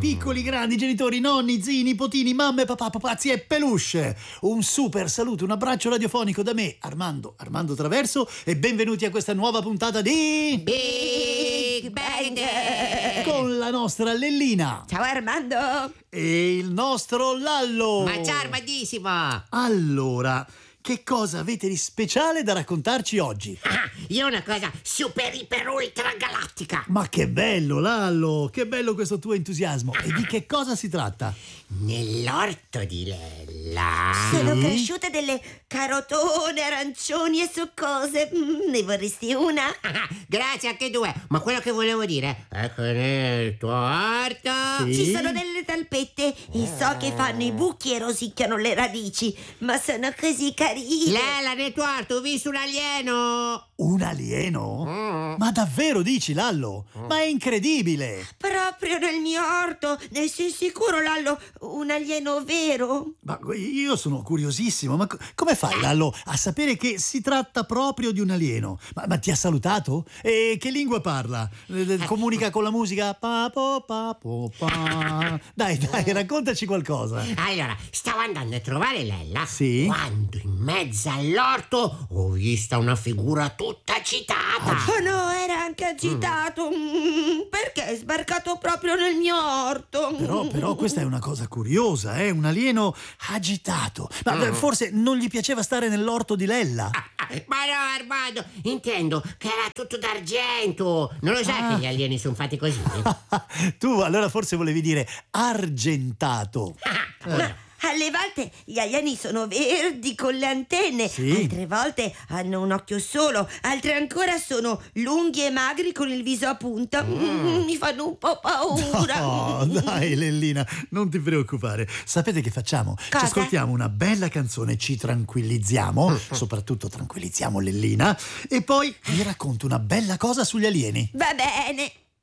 piccoli, grandi, genitori, nonni, zii, nipotini, mamme, papà, papazzi e peluche. Un super saluto, un abbraccio radiofonico da me, Armando Traverso, e benvenuti a questa nuova puntata di Big Bang con la nostra Lellina. Ciao Armando. E il nostro Lallo. Ma ciao Armandissimo. Allora, che cosa avete di speciale da raccontarci oggi? Io ho una cosa super iper ultra galattica. Ma che bello, Lallo! Che bello questo tuo entusiasmo! E di che cosa si tratta? Nell'orto di Lella sono cresciute delle carotone, arancioni e succose. Ne vorresti una? Grazie, anche due. Ma quello che volevo dire è che nel tuo orto Ci sono delle talpette e so che fanno i buchi e rosicchiano le radici, ma sono così carine. Lella, nel tuo orto ho visto un alieno. Un alieno? Ma davvero dici, Lallo? Ma è incredibile! Proprio nel mio orto. Ne sei sicuro, Lallo? Un alieno vero? Ma io sono curiosissimo, ma come fai, Lallo, a sapere che si tratta proprio di un alieno? Ma ti ha salutato? E che lingua parla? Comunica con la musica? Papo, papo, pa. Dai, raccontaci qualcosa. Allora, stavo andando a trovare Lella. Sì? Quando in mezzo all'orto ho visto una figura tutta agitata. Oh no, era anche agitato. Perché è sbarcato proprio nel mio orto? Però questa è una cosa curiosa, un alieno agitato. Ma forse non gli piaceva stare nell'orto di Lella? Ma no, Armando, intendo che era tutto d'argento. Non lo sai che gli alieni sono fatti così? Tu allora forse volevi dire argentato. Alle volte gli alieni sono verdi con le antenne, Sì. altre volte hanno un occhio solo, altre ancora sono lunghi e magri con il viso a punta. Mi fanno un po' paura. Oh, dai, Lellina, non ti preoccupare. Sapete che facciamo? Ci Cosa? ascoltiamo una bella canzone, ci tranquillizziamo, soprattutto tranquillizziamo Lellina, e poi vi racconto una bella cosa sugli alieni. Va bene.